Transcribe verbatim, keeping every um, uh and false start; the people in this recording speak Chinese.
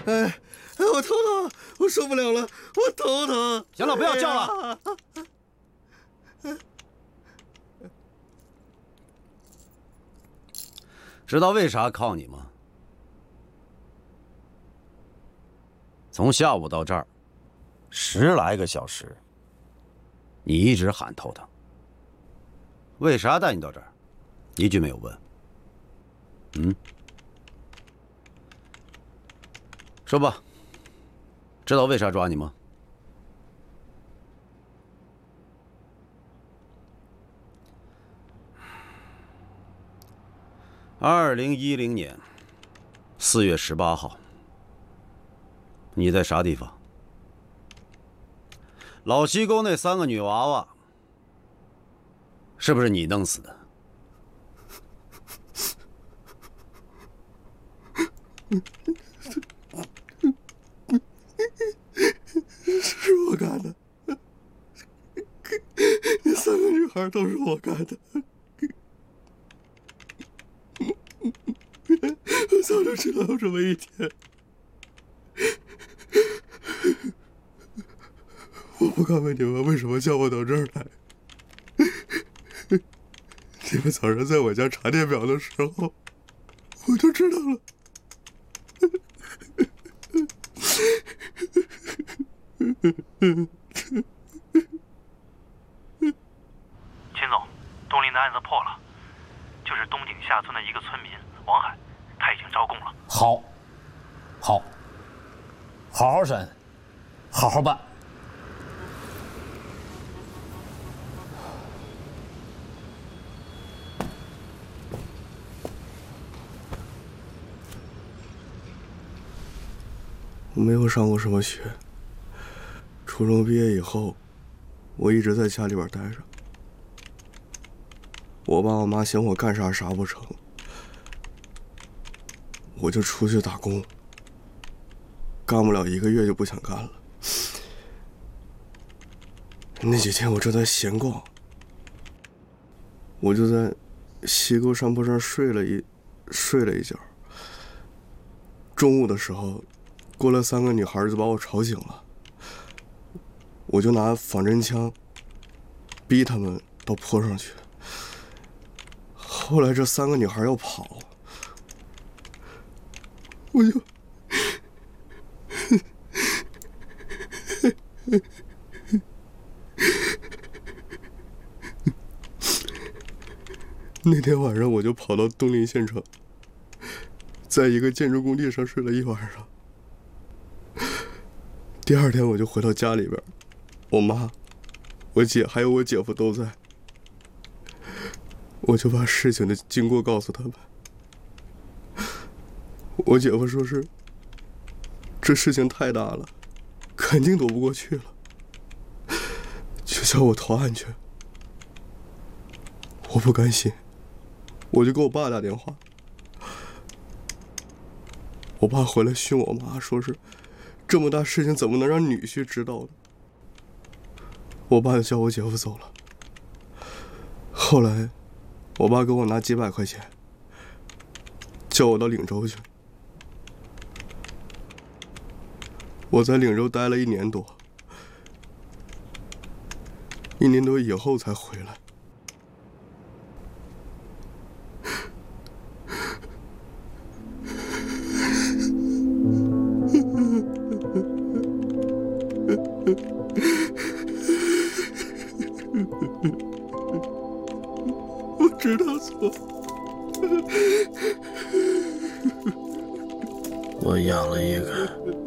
哎哎，我头疼，我受不了了，我头疼。 行了，不要叫了。 哎、 知道为啥铐你吗？从下午到这儿，十来个小时，你一直喊头疼。为啥带你到这儿？一句没有问。嗯？说吧，知道为啥抓你吗？二零一零年四月十八号，你在啥地方？老西沟那三个女娃娃，是不是你弄死的？ 是我干的，那三个女孩都是我干的。我早就知道有这么一天。我不敢问你们为什么叫我到这儿来。你们早上在我家查电表的时候，我就知道了。 秦总，东林的案子破了，就是东顶下村的一个村民王海，他已经招供了。 好，好，好好审，好好办。 我没有上过什么学，初中毕业以后，我一直在家里边待着。我爸我妈嫌我干啥啥不成，我就出去打工，干不了一个月就不想干了。那几天我正在闲逛，我就在西沟山坡上睡了一睡了一觉。中午的时候，过来三个女孩就把我吵醒了，我就拿仿真枪逼他们到坡上去。后来这三个女孩要跑，我就那天晚上我就跑到东林县城，在一个建筑工地上睡了一晚上。第二天我就回到家里边，我妈、我姐还有我姐夫都在，我就把事情的经过告诉他们。我姐夫说是这事情太大了，肯定躲不过去了，就叫我投案去。我不甘心，我就给我爸打电话。我爸回来训我妈，说是这么大事情怎么能让女婿知道呢？我爸就叫我姐夫走了。后来我爸给我拿几百块钱，叫我到岭州去。我在岭州待了一年多，一年多以后才回来。我知道错。 我养了一个